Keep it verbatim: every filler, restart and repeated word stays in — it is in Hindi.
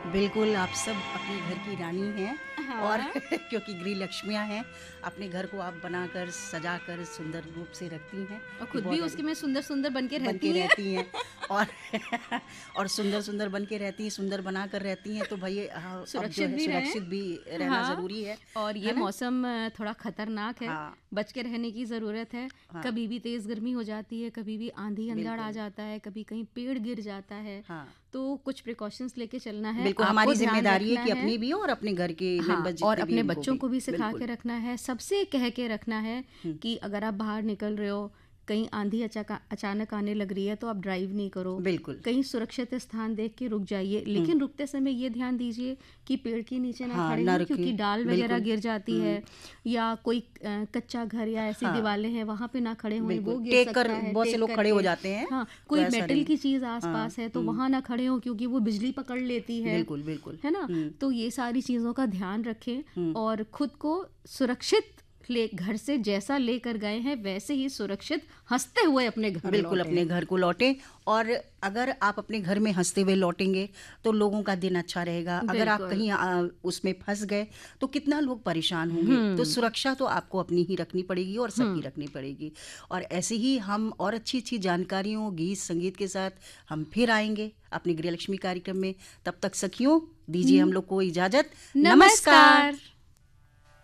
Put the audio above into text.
बिल्कुल, आप सब अपने घर की रानी हैं। हाँ। और क्योंकि गृह लक्ष्मियाँ हैं, अपने घर को आप बनाकर, सजाकर सुंदर रूप से रखती हैं। और ये खुद भी बहुत उसके में सुंदर-सुंदर बन के बन रहती के हैं। रहती हैं और और सुंदर-सुंदर बन के रहती हैं, सुंदर बनाकर रहती हैं, तो भई हाँ, अब जो सुरक्षित है भी रहें। सुरक्षित भी रहना हाँ, ज़रूरी है, और ये है ना? मौसम अ, थोड़ा खतरनाक है, हाँ, बच के रहने की ज़रूरत है। हाँ, कभी भी तेज़ गर्मी हो जाती है, कभी भी आंधी-अंधड़ आ बिल्कुल। जाता है, कभी कहीं पेड़ गिर जाता है। हाँ, तो कुछ प्रिकॉशंस लेके चलना है, बिल्कुल आपको हमारी ध्यान ज़िम्मेदारी है रखना कि है। अपनी भी और अपने घर के हाँ, मेंबर और जितने भी अपने हैं उनको बच्चों भी। को भी सिखा के बिल्कुल। रखना है, सबसे कह के रखना है हुँ, कि अगर आप बाहर निकल रहे हो, कहीं आंधी अचाका अचानक आने लग रही है तो आप ड्राइव नहीं करो। बिल्कुल। कहीं सुरक्षित स्थान देख के रुक जाइए, हुँ, लेकिन रुकते समय ये ध्यान दीजिए कि पेड़ के नीचे ना हाँ, खड़े ना हों, रुकिए। क्योंकि डाल वगैरह बिल्कुल। गिर जाती हुँ, है, या कोई अ, कच्चा घर या ऐसी हाँ, दीवारें हैं वहाँ पे ना खड़े हों, बिल्कुल। वो गिर टेक कर सकता है बहुत से टेक लोग खड़े हो करके। जाते हैं, हाँ, तो कोई ऐसा मेटल नहीं। की चीज़ हाँ, आस-पास है तो हुँ, वहाँ ना खड़े हों, क्योंकि वो बिजली पकड़ लेती है, बिल्कुल, बिल्कुल। है ना? हुँ, तो ये सारी चीज़ों का ध्यान रखें हुँ, और खुद को सुरक्षित ले घर से जैसा लेकर गए हैं वैसे ही सुरक्षित हंसते हुए अपने घर बिल्कुल लौटें। अपने घर को लौटें। और अगर आप अपने घर में हँसते हुए लौटेंगे, तो लोगों का दिन अच्छा रहेगा। अगर आप बिल्कुल। कहीं अ, उसमें फँस गए, तो कितना लोग परेशान होंगे। तो हुँ, सुरक्षा तो आपको अपनी ही रखनी पड़ेगी और सबकी हुँ। रखनी पड़ेगी। और ऐसे ही हम और अच्छी-अच्छी जानकारियों, गीत-संगीत के साथ हम फिर आएँगे अपने गृहलक्ष्मी कार्यक्रम में। तब तक सखियों, दीजिए हम लोग को इजाज़त। नमस्कार। नमस्कार।